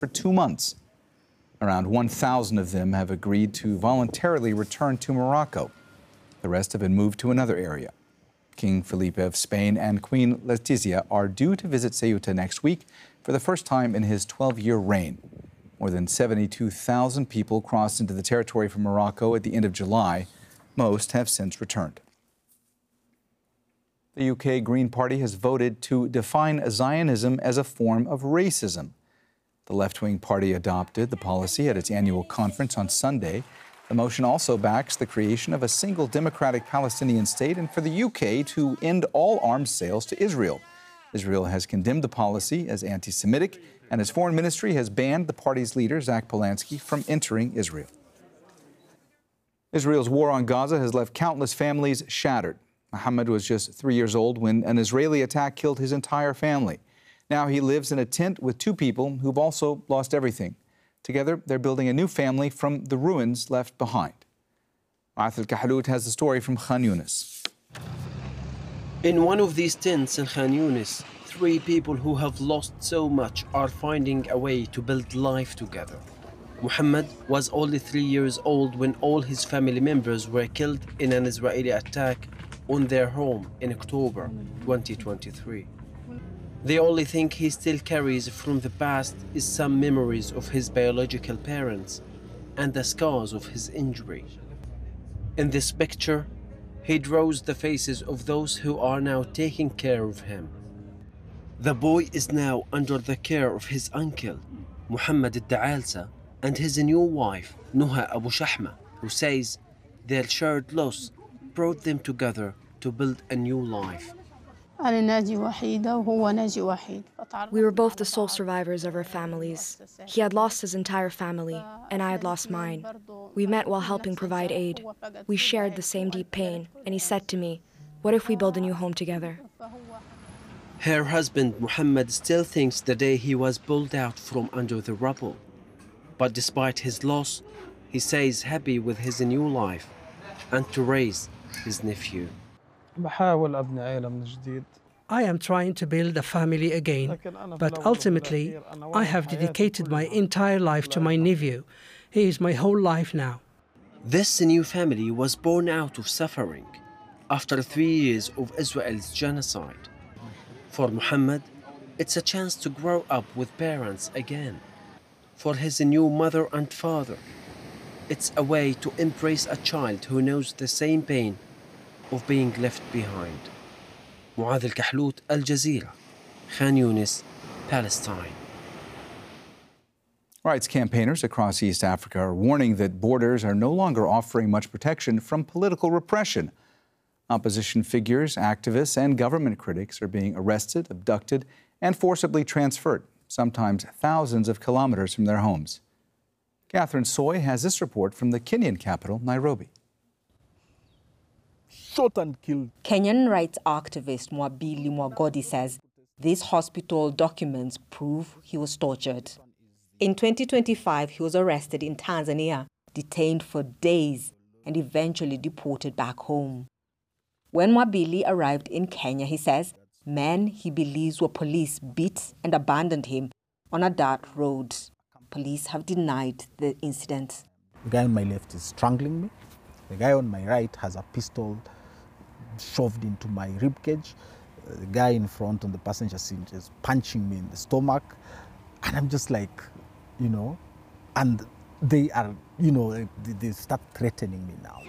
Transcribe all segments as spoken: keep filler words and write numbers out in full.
for two months. Around one thousand of them have agreed to voluntarily return to Morocco. The rest have been moved to another area. King Felipe of Spain and Queen Letizia are due to visit Ceuta next week for the first time in his twelve-year reign. More than seventy-two thousand people crossed into the territory from Morocco at the end of July. Most have since returned. The U K Green Party has voted to define Zionism as a form of racism. The left-wing party adopted the policy at its annual conference on Sunday. The motion also backs the creation of a single democratic Palestinian state and for the U K to end all arms sales to Israel. Israel has condemned the policy as anti-Semitic, and its foreign ministry has banned the party's leader, Zach Polanski, from entering Israel. Israel's war on Gaza has left countless families shattered. Mohammed was just three years old when an Israeli attack killed his entire family. Now he lives in a tent with two people who've also lost everything. Together, they're building a new family from the ruins left behind. Mu'ath Al-Kahlout has the story from Khan Yunis. In one of these tents in Khan Yunis, three people who have lost so much are finding a way to build life together. Muhammad was only three years old when all his family members were killed in an Israeli attack on their home in October twenty twenty-three. The only thing he still carries from the past is some memories of his biological parents and the scars of his injury. In this picture, he draws the faces of those who are now taking care of him. The boy is now under the care of his uncle, Muhammad Al-Da'alsa, and his new wife, Nuha Abu Shahma, who says their shared loss brought them together to build a new life. We were both the sole survivors of our families. He had lost his entire family, and I had lost mine. We met while helping provide aid. We shared the same deep pain, and he said to me, "What if we build a new home together?" Her husband, Muhammad, still thinks the day he was pulled out from under the rubble. But despite his loss, he says happy with his new life and to raise his nephew. I am trying to build a family again, but ultimately, I have dedicated my entire life to my nephew. He is my whole life now. This new family was born out of suffering after three years of Israel's genocide. For Muhammad, it's a chance to grow up with parents again. For his new mother and father, it's a way to embrace a child who knows the same pain of being left behind. Mu'ath Al-Kahlout, Al Jazeera, Khan Yunis, Palestine. Rights campaigners across East Africa are warning that borders are no longer offering much protection from political repression. Opposition figures, activists, and government critics are being arrested, abducted, and forcibly transferred, sometimes thousands of kilometers from their homes. Catherine Soy has this report from the Kenyan capital, Nairobi. Shot and killed. Kenyan rights activist Mwabili Mwagodi says these hospital documents prove he was tortured. In twenty twenty-five, he was arrested in Tanzania, detained for days, and eventually deported back home. When Mwabili arrived in Kenya, he says men he believes were police beat and abandoned him on a dirt road. Police have denied the incident. The guy on my left is strangling me. The guy on my right has a pistol shoved into my ribcage. The guy in front on the passenger seat is punching me in the stomach. And I'm just like, you know, and they are, you know, they, they start threatening me now.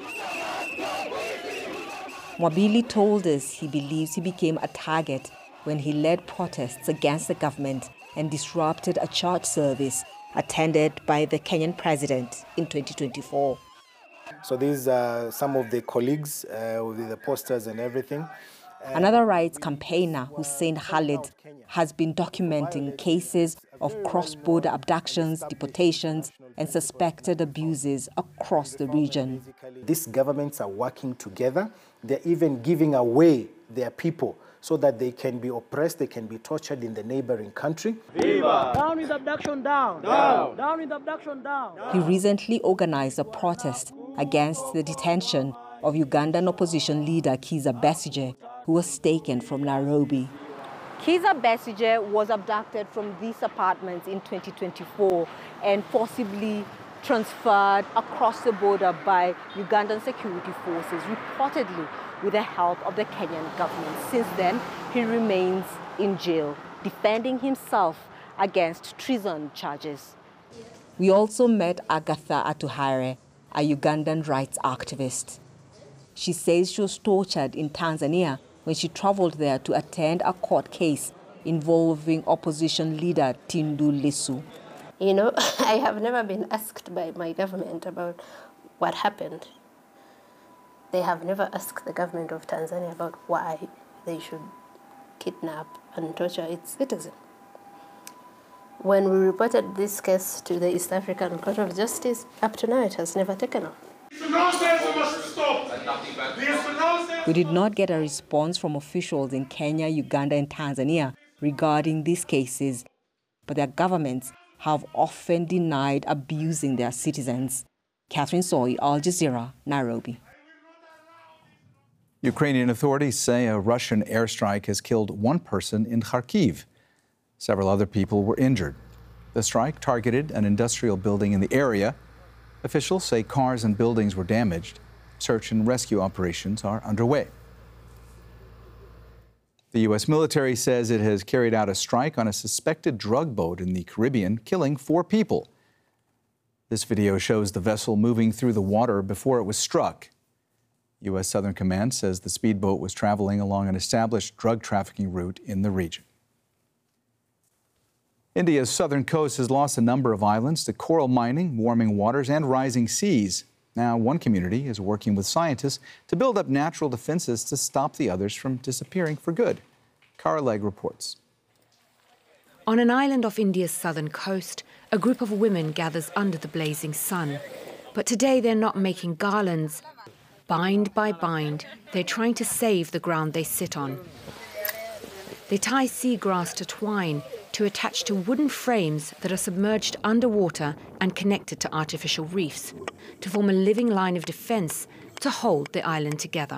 Mwabili told us he believes he became a target when he led protests against the government and disrupted a church service attended by the Kenyan president in twenty twenty-four. So these are some of the colleagues uh, with the posters and everything. Another rights campaigner, Hussein Khalid, has been documenting cases of cross-border abductions, deportations, and suspected abuses across the region. These governments are working together. They're even giving away their people so that they can be oppressed, they can be tortured in the neighboring country. Viva! Down with abduction, down! Down! Down with abduction, down! He recently organized a protest against the detention of Ugandan opposition leader Kizza Besigye, who was taken from Nairobi. Kizza Besigye was abducted from these apartments in twenty twenty-four and forcibly transferred across the border by Ugandan security forces, reportedly with the help of the Kenyan government. Since then, he remains in jail, defending himself against treason charges. We also met Agatha Atuhaire, a Ugandan rights activist. She says she was tortured in Tanzania when she traveled there to attend a court case involving opposition leader Tundu Lissu. You know, I have never been asked by my government about what happened. They have never asked the government of Tanzania about why they should kidnap and torture its citizens. When we reported this case to the East African Court of Justice, up to now it has never taken off. We did not get a response from officials in Kenya, Uganda, and Tanzania regarding these cases, but their governments have often denied abusing their citizens. Catherine Soy, Al Jazeera, Nairobi. Ukrainian authorities say a Russian airstrike has killed one person in Kharkiv. Several other people were injured. The strike targeted an industrial building in the area. Officials say cars and buildings were damaged. Search and rescue operations are underway. The U S military says it has carried out a strike on a suspected drug boat in the Caribbean, killing four people. This video shows the vessel moving through the water before it was struck. U S Southern Command says the speedboat was traveling along an established drug trafficking route in the region. India's southern coast has lost a number of islands to coral mining, warming waters, and rising seas. Now, one community is working with scientists to build up natural defenses to stop the others from disappearing for good. Cara Legg reports. On an island off India's southern coast, a group of women gathers under the blazing sun. But today they're not making garlands. Bind by bind, they're trying to save the ground they sit on. They tie seagrass to twine to attach to wooden frames that are submerged underwater and connected to artificial reefs, to form a living line of defense to hold the island together.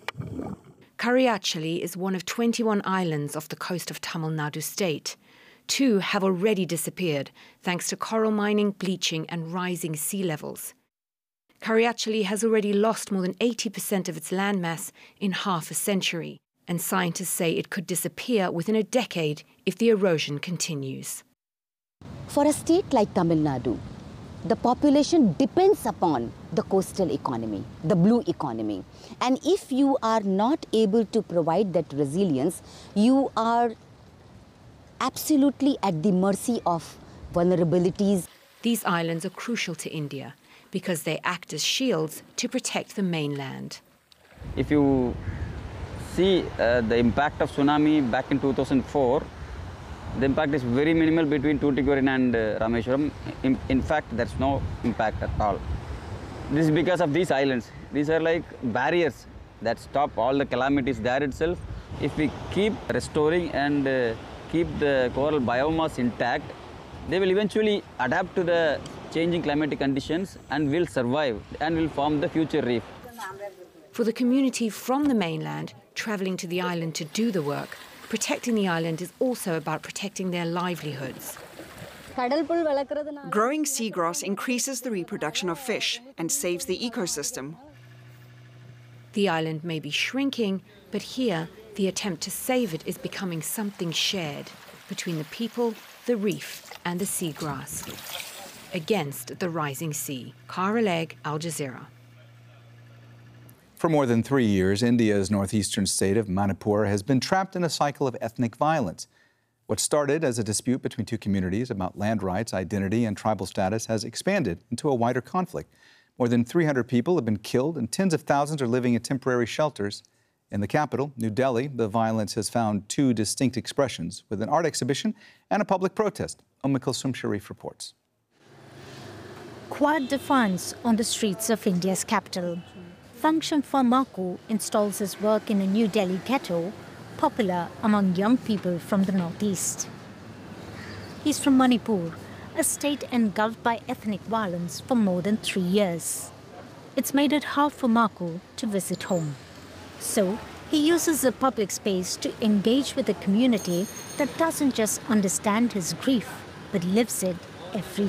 Kariachali is one of twenty-one islands off the coast of Tamil Nadu state. Two have already disappeared thanks to coral mining, bleaching and rising sea levels. Kariachali has already lost more than eighty percent of its landmass in half a century, and scientists say it could disappear within a decade if the erosion continues. For a state like Tamil Nadu, the population depends upon the coastal economy, the blue economy. And if you are not able to provide that resilience, you are absolutely at the mercy of vulnerabilities. These islands are crucial to India because they act as shields to protect the mainland. If you see uh, the impact of tsunami back in two thousand four, the impact is very minimal between Tuticorin and uh, Rameshwaram. In, in fact, there's no impact at all. This is because of these islands. These are like barriers that stop all the calamities there itself. If we keep restoring and uh, keep the coral biomass intact, they will eventually adapt to the changing climatic conditions and will survive and will form the future reef. For the community from the mainland travelling to the island to do the work, protecting the island is also about protecting their livelihoods. Growing seagrass increases the reproduction of fish and saves the ecosystem. The island may be shrinking, but here the attempt to save it is becoming something shared between the people, the reef and the seagrass against the rising sea. Cara Legg, Al Jazeera. For more than three years, India's northeastern state of Manipur has been trapped in a cycle of ethnic violence. What started as a dispute between two communities about land rights, identity, and tribal status has expanded into a wider conflict. More than three hundred people have been killed and tens of thousands are living in temporary shelters. In the capital, New Delhi, the violence has found two distinct expressions, with an art exhibition and a public protest. Umm Kulsum Sharif reports. Quad defiance on the streets of India's capital. Function Farmaku installs his work in a New Delhi ghetto, popular among young people from the northeast. He's from Manipur, a state engulfed by ethnic violence for more than three years. It's made it hard for Maku to visit home. So He uses the public space to engage with a community that doesn't just understand his grief, but lives it every